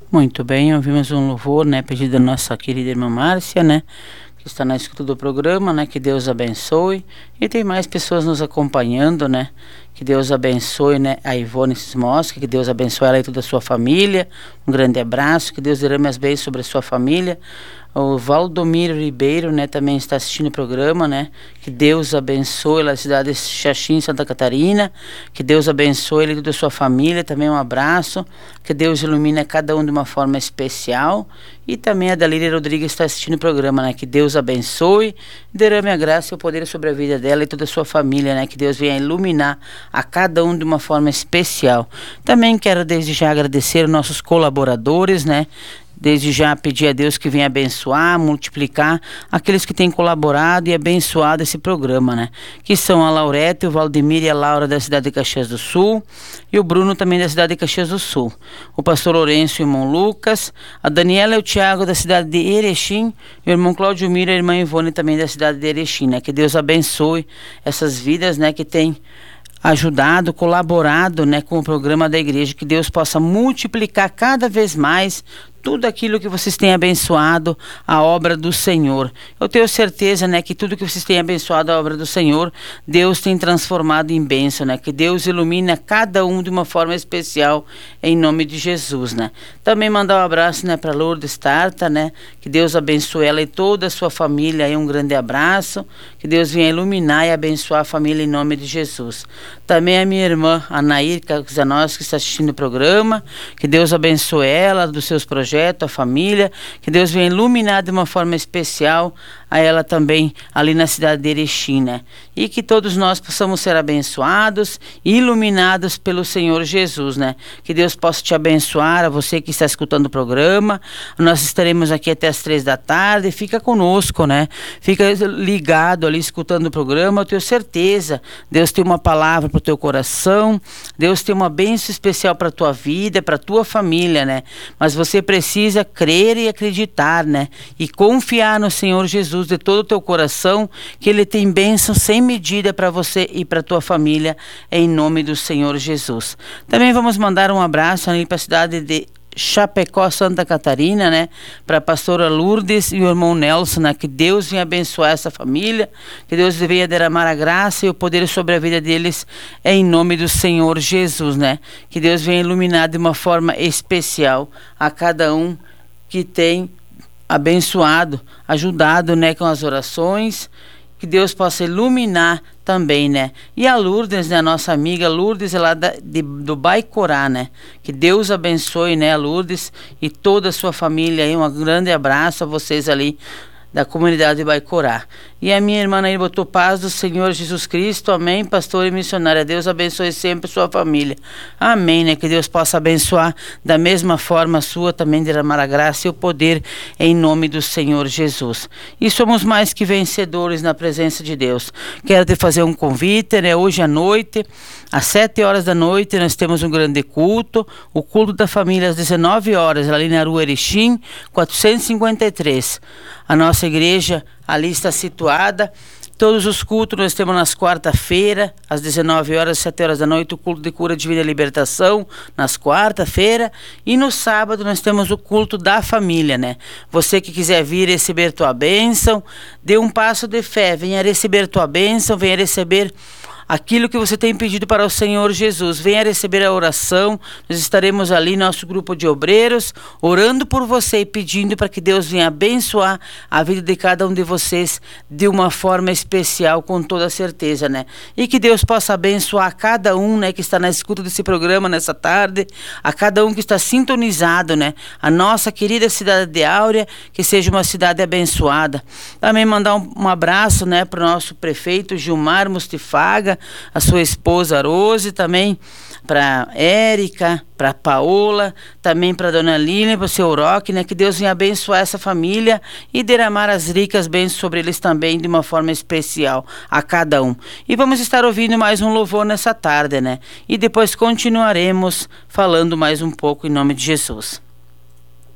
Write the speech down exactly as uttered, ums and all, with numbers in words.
Muito bem, ouvimos um louvor, né, pedido da nossa querida irmã Márcia, né, que está na escuta do programa, né, que Deus abençoe. E tem mais pessoas nos acompanhando, né, que Deus abençoe, né, a Ivone Sismosca, que Deus abençoe ela e toda a sua família. Um grande abraço, que Deus derrame as bênçãos sobre a sua família. O Valdomiro Ribeiro, né, também está assistindo o programa, né, que Deus abençoe a cidade de Xaxim, Santa Catarina, que Deus abençoe ele e toda a sua família. Também um abraço, que Deus ilumine cada um de uma forma especial. E também a Dalíria Rodrigues está assistindo o programa, né, que Deus abençoe, derrame a graça e o poder sobre a vida dela e toda a sua família, né, que Deus venha iluminar a cada um de uma forma especial. Também quero desde já agradecer aos nossos colaboradores, né, desde já pedir a Deus que venha abençoar, multiplicar aqueles que têm colaborado e abençoado esse programa, né? Que são a Laurete, o Valdemir e a Laura da cidade de Caxias do Sul, e o Bruno também da cidade de Caxias do Sul. O pastor Lourenço e o irmão Lucas, a Daniela e o Tiago da cidade de Erechim, e o irmão Cláudio Mira e a irmã Ivone também da cidade de Erechim, né? Que Deus abençoe essas vidas, né? Que tem ajudado, colaborado, né, com o programa da igreja, que Deus possa multiplicar cada vez mais tudo aquilo que vocês têm abençoado a obra do Senhor. Eu tenho certeza, né, que tudo que vocês têm abençoado a obra do Senhor, Deus tem transformado em bênção, né, que Deus ilumina cada um de uma forma especial em nome de Jesus, né. Também mandar um abraço, né, para Lourdes Tarta, né, que Deus abençoe ela e toda a sua família, aí um grande abraço, que Deus venha iluminar e abençoar a família em nome de Jesus. Também a minha irmã Anair Casanos, que está assistindo o programa, que Deus abençoe ela, dos seus projetos, a família, que Deus venha iluminar de uma forma especial a ela também ali na cidade de Erechim, né? E que todos nós possamos ser abençoados e iluminados pelo Senhor Jesus, né? Que Deus possa te abençoar, a você que está escutando o programa. Nós estaremos aqui até as três da tarde, fica conosco, né? Fica ligado ali escutando o programa, eu tenho certeza, Deus tem uma palavra para o teu coração, Deus tem uma bênção especial para a tua vida, para a tua família, né? Mas você precisa crer e acreditar, né? E confiar no Senhor Jesus de todo o teu coração, que Ele tem bênção sem medida para você e para a tua família, em nome do Senhor Jesus. Também vamos mandar um abraço ali para a cidade de Chapecó, Santa Catarina, né? Para a pastora Lourdes e o irmão Nelson, né? Que Deus venha abençoar essa família, que Deus venha derramar a graça e o poder sobre a vida deles, em nome do Senhor Jesus, né? Que Deus venha iluminar de uma forma especial a cada um que tem abençoado, ajudado, né, com as orações, que Deus possa iluminar também, né? E a Lourdes, né, a nossa amiga Lourdes, lá da, de, do Baicorá, né? Que Deus abençoe, né, a Lourdes e toda a sua família aí. Um grande abraço a vocês ali da comunidade de Baicorá. E a minha irmã aí botou paz do Senhor Jesus Cristo, amém, pastor e missionária. Deus abençoe sempre sua família, amém, né? Que Deus possa abençoar da mesma forma a sua, também derramar a graça e o poder em nome do Senhor Jesus. E somos mais que vencedores na presença de Deus. Quero te fazer um convite, né? Hoje à noite, às sete horas da noite, nós temos um grande culto, o culto da família às dezenove horas, ali na rua Erechim, quatrocentos e cinquenta e três. A nossa igreja ali está situada. Todos os cultos nós temos nas quarta-feira, às dezenove horas, sete horas da noite, o culto de cura, divina e libertação, nas quarta-feira. E no sábado nós temos o culto da família, né? Você que quiser vir receber tua bênção, dê um passo de fé, venha receber tua bênção, venha receber aquilo que você tem pedido para o Senhor Jesus. Venha receber a oração. Nós estaremos ali, nosso grupo de obreiros, orando por você e pedindo para que Deus venha abençoar a vida de cada um de vocês de uma forma especial, com toda certeza, né? E que Deus possa abençoar cada um, né, que está na escuta desse programa nessa tarde, a cada um que está sintonizado, né? A nossa querida cidade de Áurea, que seja uma cidade abençoada. Também mandar um, um abraço, né, para o nosso prefeito Gilmar Mustifaga, a sua esposa Rose, também para Érica, para Paola, também para Dona Lília, para o seu Roque, né? Que Deus venha abençoar essa família e derramar as ricas bênçãos sobre eles também de uma forma especial a cada um. E vamos estar ouvindo mais um louvor nessa tarde, né? E depois continuaremos falando mais um pouco em nome de Jesus.